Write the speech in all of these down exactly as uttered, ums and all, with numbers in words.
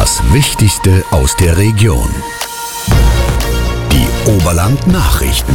Das Wichtigste aus der Region. Die Oberland-Nachrichten.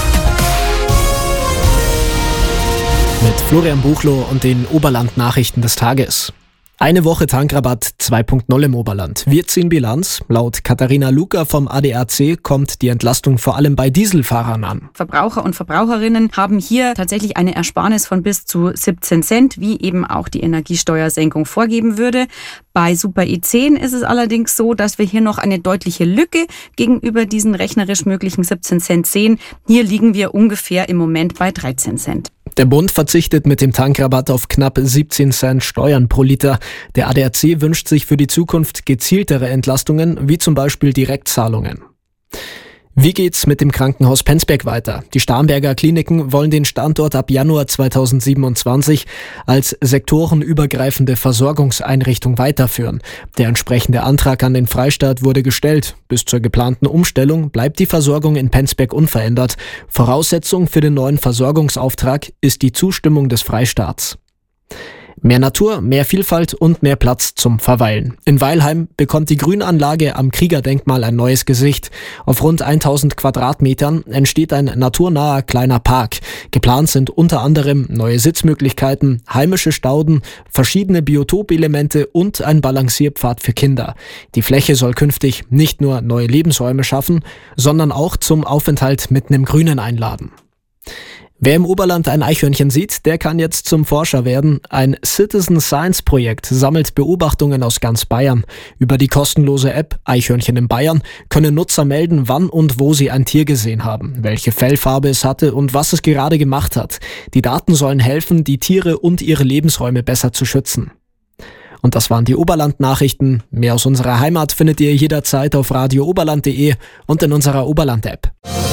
Mit Florian Buchloh und den Oberland-Nachrichten des Tages. Eine Woche Tankrabatt zwei Punkt null im Oberland. Wir ziehen Bilanz. Laut Katharina Lucker vom A D A C kommt die Entlastung vor allem bei Dieselfahrern an. Verbraucher und Verbraucherinnen haben hier tatsächlich eine Ersparnis von bis zu siebzehn Cent, wie eben auch die Energiesteuersenkung vorgeben würde. Bei Super E zehn ist es allerdings so, dass wir hier noch eine deutliche Lücke gegenüber diesen rechnerisch möglichen siebzehn Cent sehen. Hier liegen wir ungefähr im Moment bei dreizehn Cent. Der Bund verzichtet mit dem Tankrabatt auf knapp siebzehn Cent Steuern pro Liter. Der A D A C wünscht sich für die Zukunft gezieltere Entlastungen, wie zum Beispiel Direktzahlungen. Wie geht's mit dem Krankenhaus Penzberg weiter? Die Starnberger Kliniken wollen den Standort ab Januar zweitausendsiebenundzwanzig als sektorenübergreifende Versorgungseinrichtung weiterführen. Der entsprechende Antrag an den Freistaat wurde gestellt. Bis zur geplanten Umstellung bleibt die Versorgung in Penzberg unverändert. Voraussetzung für den neuen Versorgungsauftrag ist die Zustimmung des Freistaats. Mehr Natur, mehr Vielfalt und mehr Platz zum Verweilen. In Weilheim bekommt die Grünanlage am Kriegerdenkmal ein neues Gesicht. Auf rund tausend Quadratmetern entsteht ein naturnaher kleiner Park. Geplant sind unter anderem neue Sitzmöglichkeiten, heimische Stauden, verschiedene Biotopelemente und ein Balancierpfad für Kinder. Die Fläche soll künftig nicht nur neue Lebensräume schaffen, sondern auch zum Aufenthalt mitten im Grünen einladen. Wer im Oberland ein Eichhörnchen sieht, der kann jetzt zum Forscher werden. Ein Citizen Science Projekt sammelt Beobachtungen aus ganz Bayern. Über die kostenlose App Eichhörnchen in Bayern können Nutzer melden, wann und wo sie ein Tier gesehen haben, welche Fellfarbe es hatte und was es gerade gemacht hat. Die Daten sollen helfen, die Tiere und ihre Lebensräume besser zu schützen. Und das waren die Oberland-Nachrichten. Mehr aus unserer Heimat findet ihr jederzeit auf radio oberland punkt de und in unserer Oberland-App.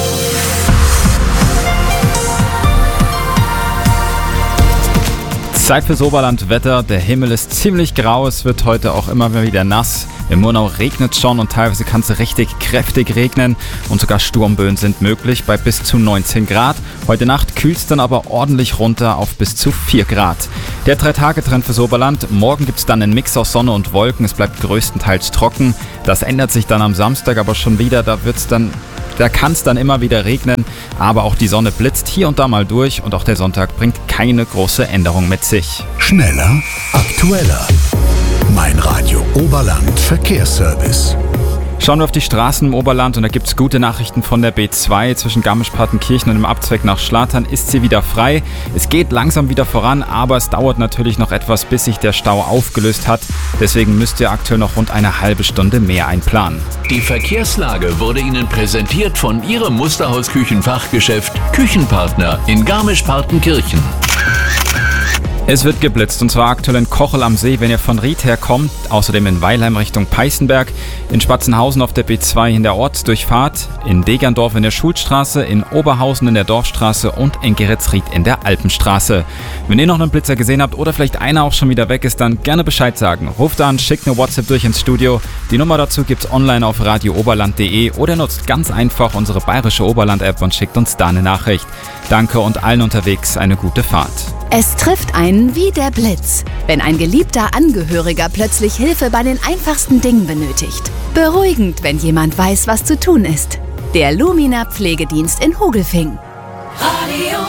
Zeit fürs Oberlandwetter. Der Himmel ist ziemlich grau, es wird heute auch immer wieder nass. Im Murnau regnet es schon und teilweise kann es richtig kräftig regnen und sogar Sturmböen sind möglich bei bis zu neunzehn Grad. Heute Nacht kühlt es dann aber ordentlich runter auf bis zu vier Grad. Der drei-Tage-Trend fürs Oberland. Morgen gibt es dann einen Mix aus Sonne und Wolken. Es bleibt größtenteils trocken. Das ändert sich dann am Samstag aber schon wieder. Da wird's dann Da kann es dann immer wieder regnen, aber auch die Sonne blitzt hier und da mal durch und auch der Sonntag bringt keine große Änderung mit sich. Schneller, aktueller. Mein Radio Oberland Verkehrsservice. Schauen wir auf die Straßen im Oberland und da gibt es gute Nachrichten von der B zwei. Zwischen Garmisch-Partenkirchen und dem Abzweig nach Schlattern ist sie wieder frei. Es geht langsam wieder voran, aber es dauert natürlich noch etwas, bis sich der Stau aufgelöst hat. Deswegen müsst ihr aktuell noch rund eine halbe Stunde mehr einplanen. Die Verkehrslage wurde Ihnen präsentiert von Ihrem Musterhaus-Küchenfachgeschäft Küchenpartner in Garmisch-Partenkirchen. Es wird geblitzt und zwar aktuell in Kochel am See, wenn ihr von Ried herkommt, außerdem in Weilheim Richtung Peißenberg, in Spatzenhausen auf der B zwei in der Ortsdurchfahrt, in Degerndorf in der Schulstraße, in Oberhausen in der Dorfstraße und in Geretsried in der Alpenstraße. Wenn ihr noch einen Blitzer gesehen habt oder vielleicht einer auch schon wieder weg ist, dann gerne Bescheid sagen. Ruft an, schickt eine WhatsApp durch ins Studio. Die Nummer dazu gibt's online auf radio oberland punkt de oder nutzt ganz einfach unsere bayerische Oberland-App und schickt uns da eine Nachricht. Danke und allen unterwegs eine gute Fahrt. Es trifft einen wie der Blitz, wenn ein geliebter Angehöriger plötzlich Hilfe bei den einfachsten Dingen benötigt. Beruhigend, wenn jemand weiß, was zu tun ist. Der Lumina Pflegedienst in Hogelfing. Radio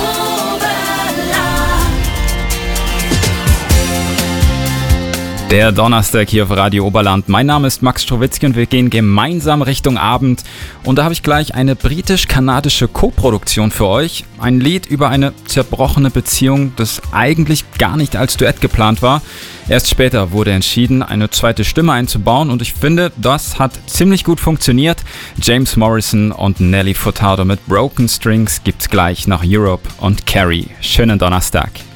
Der Donnerstag hier auf Radio Oberland. Mein Name ist Max Strowitzki und wir gehen gemeinsam Richtung Abend. Und da habe ich gleich eine britisch-kanadische Co-Produktion für euch. Ein Lied über eine zerbrochene Beziehung, das eigentlich gar nicht als Duett geplant war. Erst später wurde entschieden, eine zweite Stimme einzubauen und ich finde, das hat ziemlich gut funktioniert. James Morrison und Nelly Furtado mit Broken Strings gibt's gleich nach Europe und Carrie. Schönen Donnerstag.